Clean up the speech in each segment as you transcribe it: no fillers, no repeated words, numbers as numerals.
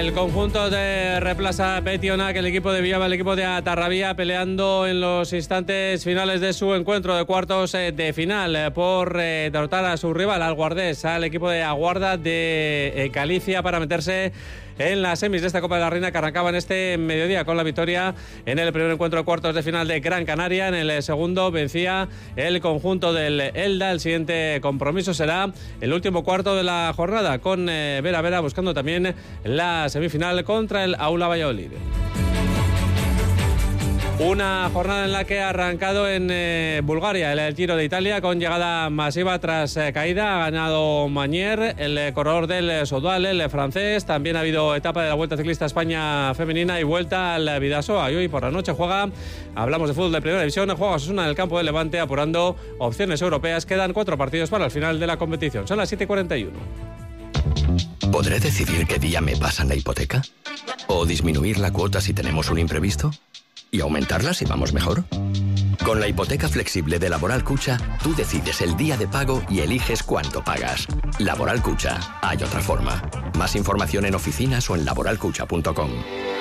El conjunto de reemplaza Betionak, el equipo de Villaba, el equipo de Atarrabía, peleando en los instantes finales de su encuentro de cuartos de final por derrotar a su rival, al Guardés, al equipo de Aguarda de Galicia, para meterse en las semis de esta Copa de la Reina, que arrancaba en este mediodía con la victoria en el primer encuentro de cuartos de final de Gran Canaria. En el segundo vencía el conjunto del Elda. El siguiente compromiso será el último cuarto de la jornada, con Vera Vera buscando también la semifinal contra el Aula Valladolid. Una jornada en la que ha arrancado en Bulgaria el Giro de Italia con llegada masiva tras caída. Ha ganado Magnier, el corredor del Soudal, el francés. También ha habido etapa de la Vuelta Ciclista a España femenina y vuelta al Bidasoa. Y hoy por la noche hablamos de fútbol de primera división, juega Osasuna en el campo de Levante apurando opciones europeas. Quedan 4 partidos para el final de la competición. Son las 7:41. ¿Podré decidir qué día me pasan la hipoteca? ¿O disminuir la cuota si tenemos un imprevisto? ¿Y aumentarla si vamos mejor? Con la hipoteca flexible de Laboral Cucha, tú decides el día de pago y eliges cuánto pagas. Laboral Cucha, hay otra forma. Más información en oficinas o en laboralcucha.com.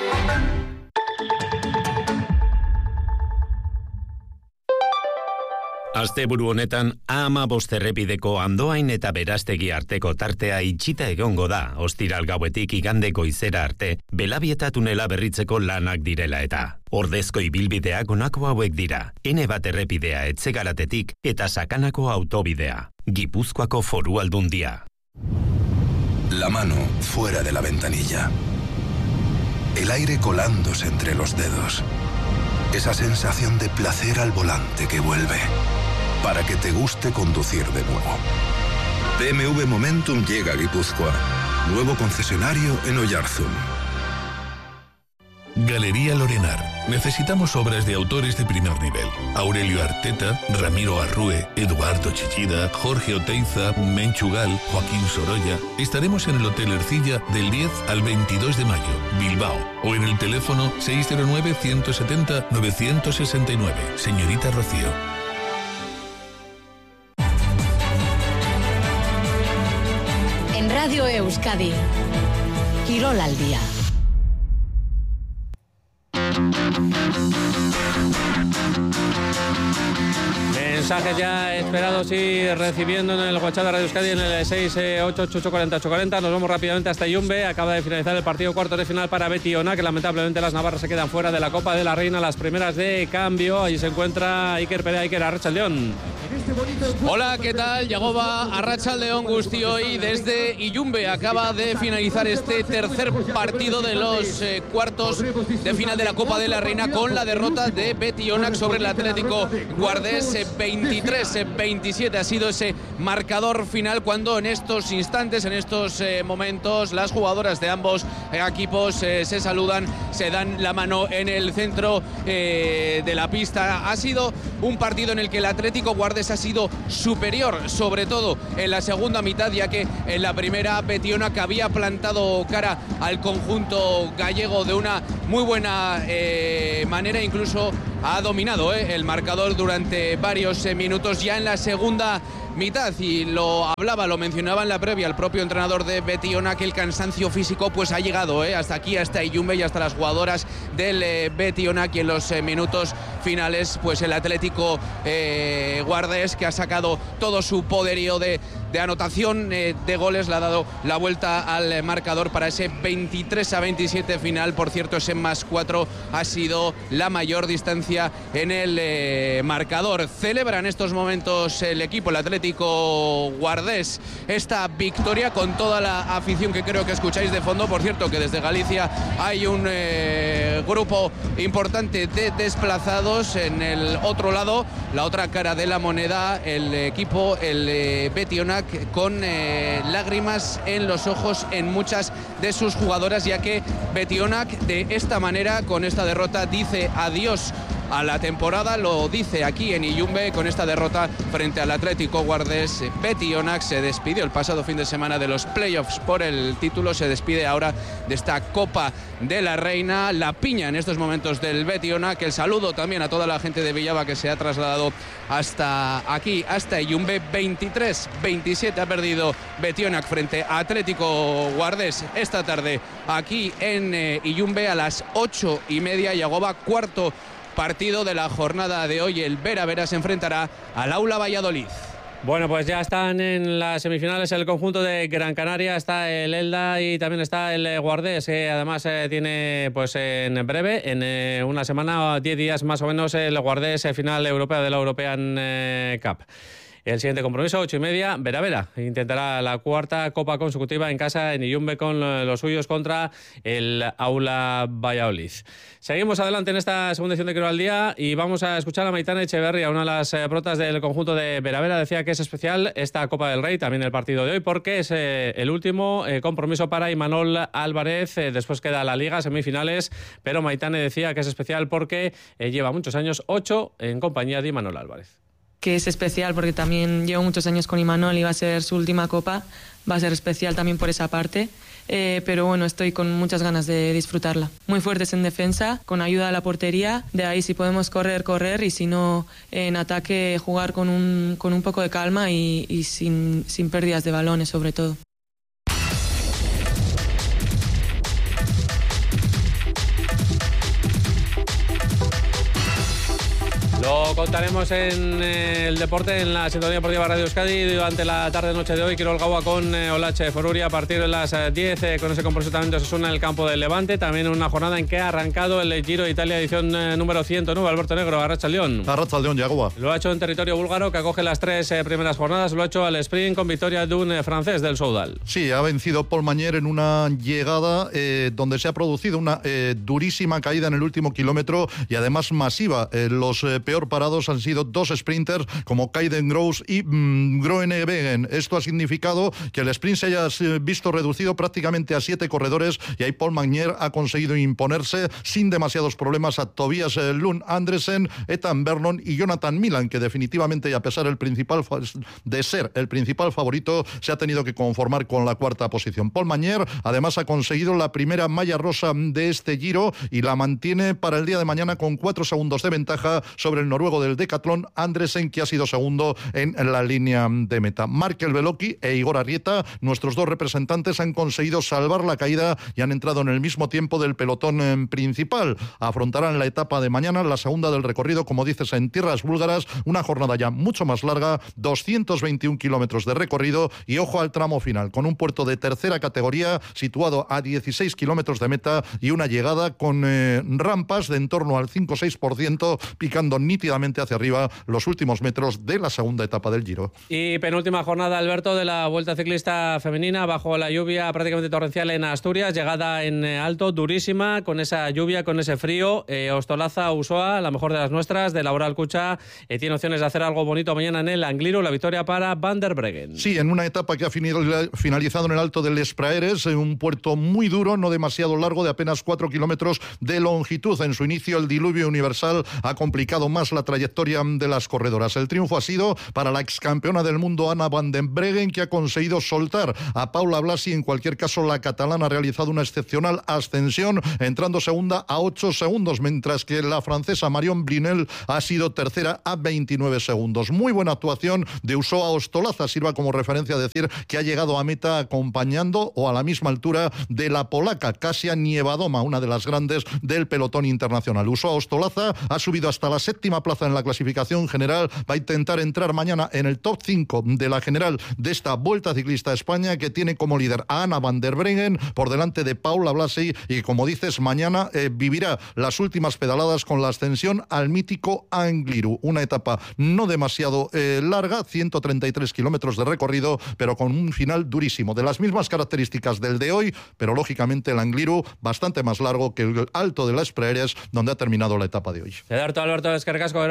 Asteburu honetan, A15 errepideko Andoain eta Berastegi arteko tartea itxita egongo da, ostiral gauetik igande goizera arte, Belabieta tunela berritzeko lanak direla eta. Ordezko ibilbideak honako hauek dira, N1 errepidea Etzegaratetik eta Sakanako autobidea. Gipuzkoako Foru Aldundia. La mano fuera de la ventanilla. El aire colándose entre los dedos. Esa sensación de placer al volante que vuelve. Para que te guste conducir de nuevo. BMW Momentum llega a Guipúzcoa. Nuevo concesionario en Oyarzún. Galería Lorenar. Necesitamos obras de autores de primer nivel. Aurelio Arteta, Ramiro Arrue, Eduardo Chichida, Jorge Oteiza, Menchugal, Joaquín Sorolla. Estaremos en el Hotel Ercilla del 10 al 22 de mayo, Bilbao. O en el teléfono 609-170-969. Señorita Rocío. En Radio Euskadi, Quirol al día. Mensajes ya esperados y recibiendo en el WhatsApp de Radio Euskadi en el 688-840-840. Nos vamos rápidamente hasta Yumbe. Acaba de finalizar el partido cuarto de final para Betionak, que lamentablemente las navarras se quedan fuera de la Copa de la Reina, las primeras de cambio. Allí se encuentra Iker Perea. Iker, Arratsaldeon. Hola, ¿qué tal? Yagoba, Arratsaldeon Guztioi desde Iyumbe. Acaba de finalizar este tercer partido de los cuartos de final de la Copa de la Reina con la derrota de Betionak sobre el Atlético Guardés. 23-27 ha sido ese marcador final, cuando en estos instantes, en estos momentos, las jugadoras de ambos equipos se saludan, se dan la mano en el centro de la pista. Ha sido un partido en el que el Atlético Guardés ha sido superior, sobre todo en la segunda mitad, ya que en la primera Betionak había plantado cara al conjunto gallego de una muy buena manera, incluso ha dominado el marcador durante varios minutos. Ya en la segunda mitad, y lo mencionaba en la previa el propio entrenador de Betionak, que el cansancio físico pues ha llegado hasta aquí, hasta Iyumbe y hasta las jugadoras del Betionak, y en los minutos finales pues el Atlético Guardés, que ha sacado todo su poderío de anotación de goles, le ha dado la vuelta al marcador para ese 23-27 final. Por cierto, ese +4 ha sido la mayor distancia en el marcador. Celebra en estos momentos el equipo, el Atlético Guardés, esta victoria con toda la afición que creo que escucháis de fondo. Por cierto, que desde Galicia hay un grupo importante de desplazados. En el otro lado, la otra cara de la moneda, el equipo, el Betionak, con lágrimas en los ojos en muchas de sus jugadoras, ya que Betionak de esta manera, con esta derrota, dice adiós a la temporada. Lo dice aquí en Iyumbe con esta derrota frente al Atlético Guardés. Betionak se despidió el pasado fin de semana de los playoffs por el título, se despide ahora de esta Copa de la Reina. La piña en estos momentos del Betionak. El saludo también a toda la gente de Villava que se ha trasladado hasta aquí, hasta Iyumbe. 23-27 ha perdido Betionak frente a Atlético Guardés esta tarde aquí en Iyumbe a las 8:30. Yagoba, cuarto partido de la jornada de hoy. El Vera Vera se enfrentará al Aula Valladolid. Bueno, pues ya están en las semifinales el conjunto de Gran Canaria, está el Elda y también está el Guardés, que además tiene pues en breve, en una semana, 10 días más o menos, el Guardés final europea de la European Cup. El siguiente compromiso, 8:30, Vera Vera. Intentará la cuarta copa consecutiva en casa en Iyumbe con los suyos contra el Aula Valladolid. Seguimos adelante en esta segunda edición de Quiero al Día y vamos a escuchar a Maitane Echeverría, una de las protas del conjunto de Vera Vera. Decía que es especial esta Copa del Rey, también el partido de hoy, porque es el último compromiso para Imanol Álvarez. Después queda la Liga, semifinales, pero Maitane decía que es especial porque lleva muchos años, 8, en compañía de Imanol Álvarez. Que es especial porque también llevo muchos años con Imanol y va a ser su última copa, va a ser especial también por esa parte, pero bueno, estoy con muchas ganas de disfrutarla. Muy fuertes en defensa, con ayuda a la portería, de ahí si podemos correr, y si no en ataque jugar con un poco de calma y sin pérdidas de balones sobre todo. Lo contaremos en el deporte, en la sintonía deportiva Radio Euskadi durante la tarde-noche de hoy. Quirol Gaua con Olache Foruria a partir de las 10 con ese compromiso también de Osasuna en el campo del Levante. También una jornada en que ha arrancado el Giro de Italia edición número 109. Alberto Negro, Arratsaldeon. Arratsaldeon, Yagoba. Lo ha hecho en territorio búlgaro, que acoge las 3 primeras jornadas. Lo ha hecho al sprint con victoria de un francés del Soudal. Sí, ha vencido Paul Magnier en una llegada donde se ha producido una durísima caída en el último kilómetro y además masiva. Los peor parados han sido 2 sprinters como Kaiden Gross y Groenewegen. Esto ha significado que el sprint se haya visto reducido prácticamente a 7 corredores y ahí Paul Magnier ha conseguido imponerse sin demasiados problemas a Tobias Lund Andresen, Ethan Vernon y Jonathan Milan, que definitivamente, y a pesar de ser el principal favorito, se ha tenido que conformar con la cuarta posición. Paul Magnier además ha conseguido la primera malla rosa de este Giro y la mantiene para el día de mañana con 4 segundos de ventaja sobre el noruego del decatlón Andresen, que ha sido segundo en la línea de meta. Markel Beloki e Igor Arrieta, nuestros 2 representantes, han conseguido salvar la caída y han entrado en el mismo tiempo del pelotón principal. Afrontarán la etapa de mañana, la segunda del recorrido, como dices, en tierras búlgaras, una jornada ya mucho más larga, 221 kilómetros de recorrido y ojo al tramo final, con un puerto de tercera categoría situado a 16 kilómetros de meta y una llegada con rampas de en torno al 5-6%, picando nítidamente hacia arriba los últimos metros de la segunda etapa del Giro. Y penúltima jornada, Alberto, de la Vuelta Ciclista Femenina, bajo la lluvia prácticamente torrencial en Asturias, llegada en alto, durísima, con esa lluvia, con ese frío. Ostolaza Usoa, la mejor de las nuestras, de Laura Alcucha, tiene opciones de hacer algo bonito mañana en el Angliru, la victoria para Van der Breggen. Sí, en una etapa que ha finalizado en el Alto del Espraeres, un puerto muy duro, no demasiado largo, de apenas 4 kilómetros de longitud. En su inicio, el diluvio universal ha complicado más la trayectoria de las corredoras. El triunfo ha sido para la excampeona del mundo Anna Van den Breggen, que ha conseguido soltar a Paula Blasi. En cualquier caso, la catalana ha realizado una excepcional ascensión, entrando segunda a 8 segundos, mientras que la francesa Marion Blinel ha sido tercera a 29 segundos. Muy buena actuación de Usoa Ostolaza, sirva como referencia a decir que ha llegado a meta acompañando o a la misma altura de la polaca Kasia Niewedoma, una de las grandes del pelotón internacional. Usoa Ostolaza ha subido hasta la 7ª plaza en la clasificación general, va a intentar entrar mañana en el top 5 de la general de esta Vuelta Ciclista a España, que tiene como líder a Anna Van der Breggen por delante de Paula Blasi y, como dices, mañana vivirá las últimas pedaladas con la ascensión al mítico Angliru, una etapa no demasiado larga, 133 kilómetros de recorrido, pero con un final durísimo, de las mismas características del de hoy, pero lógicamente el Angliru bastante más largo que el Alto de las Praeres, donde ha terminado la etapa de hoy. Alberto, eskerrik asko,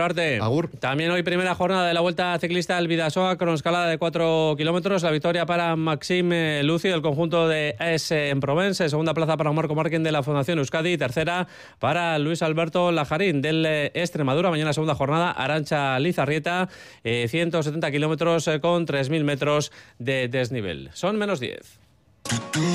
Arte. Agur. También hoy primera jornada de la Vuelta Ciclista al Bidasoa con escalada de 4 kilómetros. La victoria para Maxime Luci del conjunto de Aix-en-Provence. Segunda plaza para Marco Márquez de la Fundación Euskadi. Tercera para Luis Alberto Lajarín del Extremadura. Mañana segunda jornada, Arantxa Lizarrieta, 170 kilómetros con 3.000 metros de desnivel. Son -10.